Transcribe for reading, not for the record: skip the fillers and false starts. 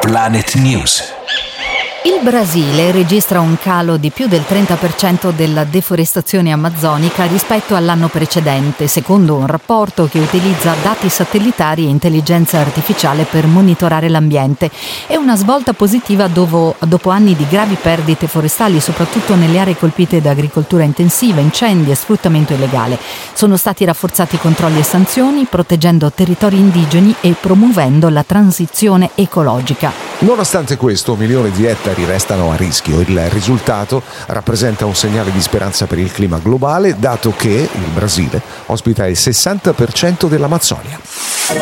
Planet News. Il Brasile registra un calo di più del 30% della deforestazione amazzonica rispetto all'anno precedente, secondo un rapporto che utilizza dati satellitari e intelligenza artificiale per monitorare l'ambiente. È una svolta positiva dopo anni di gravi perdite forestali, soprattutto nelle aree colpite da agricoltura intensiva, incendi e sfruttamento illegale. Sono stati rafforzati controlli e sanzioni, proteggendo territori indigeni e promuovendo la transizione ecologica. Nonostante questo, 1 milione di ettari restano a rischio. Il risultato rappresenta un segnale di speranza per il clima globale, dato che il Brasile ospita il 60% dell'Amazzonia.